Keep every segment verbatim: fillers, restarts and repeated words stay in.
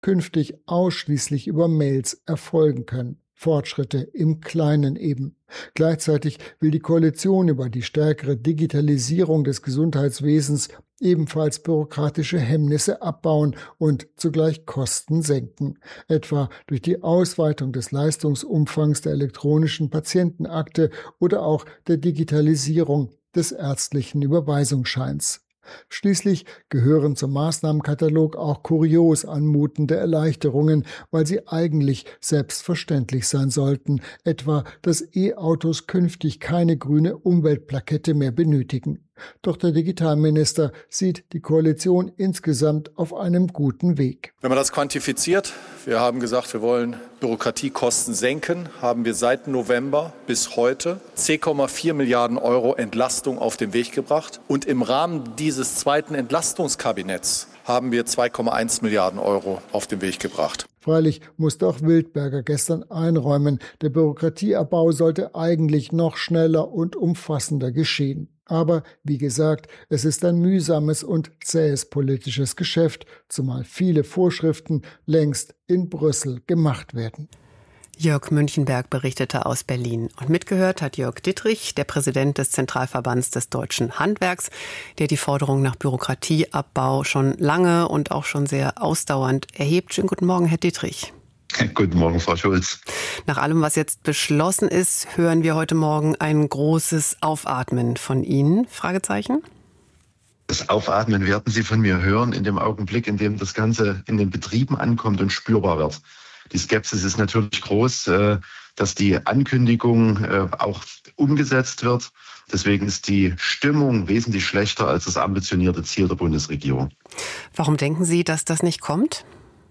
künftig ausschließlich über Mails erfolgen können. Fortschritte im Kleinen eben. Gleichzeitig will die Koalition über die stärkere Digitalisierung des Gesundheitswesens ebenfalls bürokratische Hemmnisse abbauen und zugleich Kosten senken, etwa durch die Ausweitung des Leistungsumfangs der elektronischen Patientenakte oder auch der Digitalisierung des ärztlichen Überweisungsscheins. Schließlich gehören zum Maßnahmenkatalog auch kurios anmutende Erleichterungen, weil sie eigentlich selbstverständlich sein sollten, etwa, dass E-Autos künftig keine grüne Umweltplakette mehr benötigen. Doch der Digitalminister sieht die Koalition insgesamt auf einem guten Weg. Wenn man das quantifiziert, wir haben gesagt, wir wollen Bürokratiekosten senken, haben wir seit November bis heute zehn Komma vier Milliarden Euro Entlastung auf den Weg gebracht. Und im Rahmen dieses zweiten Entlastungskabinetts haben wir zwei Komma eins Milliarden Euro auf den Weg gebracht. Freilich musste auch Wildberger gestern einräumen, der Bürokratieabbau sollte eigentlich noch schneller und umfassender geschehen. Aber, wie gesagt, es ist ein mühsames und zähes politisches Geschäft, zumal viele Vorschriften längst in Brüssel gemacht werden. Jörg Münchenberg berichtete aus Berlin. Und mitgehört hat Jörg Dittrich, der Präsident des Zentralverbands des Deutschen Handwerks, der die Forderung nach Bürokratieabbau schon lange und auch schon sehr ausdauernd erhebt. Schönen guten Morgen, Herr Dittrich. Guten Morgen, Frau Schulz. Nach allem, was jetzt beschlossen ist, hören wir heute Morgen ein großes Aufatmen von Ihnen? Fragezeichen? Das Aufatmen werden Sie von mir hören in dem Augenblick, in dem das Ganze in den Betrieben ankommt und spürbar wird. Die Skepsis ist natürlich groß, dass die Ankündigung auch umgesetzt wird. Deswegen ist die Stimmung wesentlich schlechter als das ambitionierte Ziel der Bundesregierung. Warum denken Sie, dass das nicht kommt?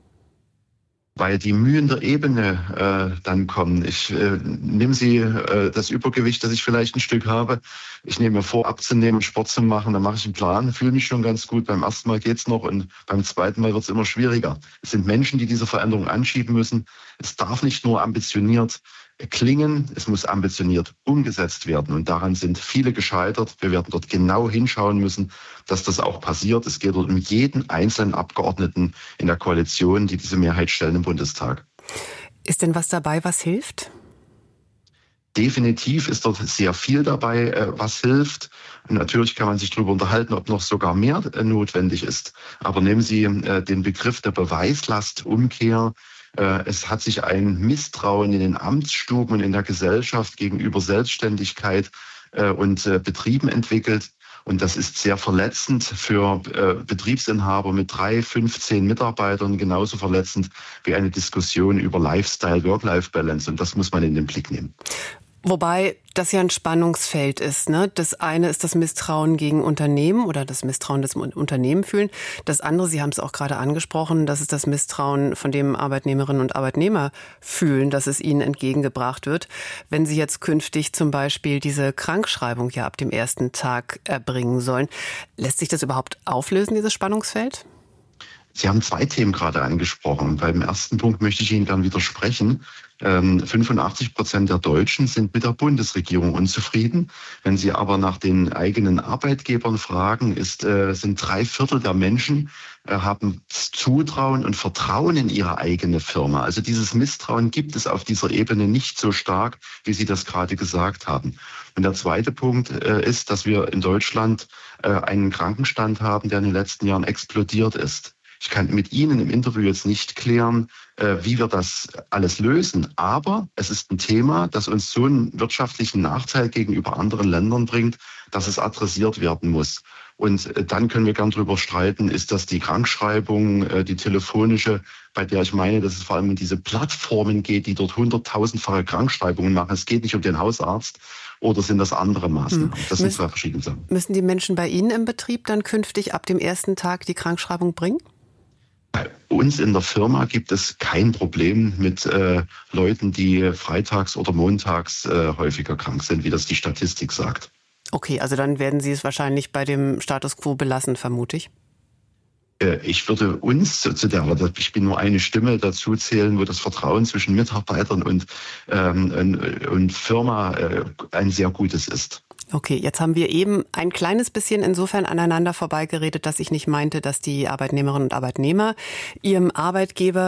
Weil die Mühen der Ebene äh, dann kommen. Ich äh, nehme Sie äh, das Übergewicht, das ich vielleicht ein Stück habe. Ich nehme mir vor, abzunehmen, Sport zu machen. Dann mache ich einen Plan, fühle mich schon ganz gut. Beim ersten Mal geht's noch und beim zweiten Mal wird es immer schwieriger. Es sind Menschen, die diese Veränderung anschieben müssen. Es darf nicht nur ambitioniert klingen, es muss ambitioniert umgesetzt werden. Und daran sind viele gescheitert. Wir werden dort genau hinschauen müssen, dass das auch passiert. Es geht dort um jeden einzelnen Abgeordneten in der Koalition, die diese Mehrheit stellen im Bundestag. Ist denn was dabei, was hilft? Definitiv ist dort sehr viel dabei, was hilft. Und natürlich kann man sich darüber unterhalten, ob noch sogar mehr notwendig ist. Aber nehmen Sie den Begriff der Beweislastumkehr. Es hat sich ein Misstrauen in den Amtsstuben und in der Gesellschaft gegenüber Selbstständigkeit und Betrieben entwickelt. Und das ist sehr verletzend für Betriebsinhaber mit drei, fünfzehn Mitarbeitern, genauso verletzend wie eine Diskussion über Lifestyle, Work-Life-Balance. Und das muss man in den Blick nehmen. Wobei das ja ein Spannungsfeld ist, ne? Das eine ist das Misstrauen gegen Unternehmen oder das Misstrauen des Unternehmen fühlen. Das andere, Sie haben es auch gerade angesprochen, das ist das Misstrauen, von dem Arbeitnehmerinnen und Arbeitnehmer fühlen, dass es ihnen entgegengebracht wird. Wenn Sie jetzt künftig zum Beispiel diese Krankschreibung ja ab dem ersten Tag erbringen sollen, lässt sich das überhaupt auflösen, dieses Spannungsfeld? Sie haben zwei Themen gerade angesprochen. Beim ersten Punkt möchte ich Ihnen dann widersprechen. Ähm, fünfundachtzig Prozent der Deutschen sind mit der Bundesregierung unzufrieden. Wenn Sie aber nach den eigenen Arbeitgebern fragen, ist, äh, sind drei Viertel der Menschen äh, haben Zutrauen und Vertrauen in ihre eigene Firma. Also dieses Misstrauen gibt es auf dieser Ebene nicht so stark, wie Sie das gerade gesagt haben. Und der zweite Punkt äh, ist, dass wir in Deutschland äh, einen Krankenstand haben, der in den letzten Jahren explodiert ist. Ich kann mit Ihnen im Interview jetzt nicht klären, äh, wie wir das alles lösen. Aber es ist ein Thema, das uns so einen wirtschaftlichen Nachteil gegenüber anderen Ländern bringt, dass es adressiert werden muss. Und äh, dann können wir gern drüber streiten, ist das die Krankschreibung, äh, die telefonische, bei der ich meine, dass es vor allem um diese Plattformen geht, die dort hunderttausendfache Krankschreibungen machen. Es geht nicht um den Hausarzt. Oder sind das andere Maßnahmen? Das sind zwei verschiedene Sachen. Müssen die Menschen bei Ihnen im Betrieb dann künftig ab dem ersten Tag die Krankschreibung bringen? Bei uns in der Firma gibt es kein Problem mit äh, Leuten, die freitags oder montags äh, häufiger krank sind, wie das die Statistik sagt. Okay, also dann werden Sie es wahrscheinlich bei dem Status quo belassen, vermute ich. Äh, ich würde uns zu der, ich bin nur eine Stimme, dazu zählen, wo das Vertrauen zwischen Mitarbeitern und, ähm, und, und Firma äh, ein sehr gutes ist. Okay, jetzt haben wir eben ein kleines bisschen insofern aneinander vorbeigeredet, dass ich nicht meinte, dass die Arbeitnehmerinnen und Arbeitnehmer ihrem Arbeitgeber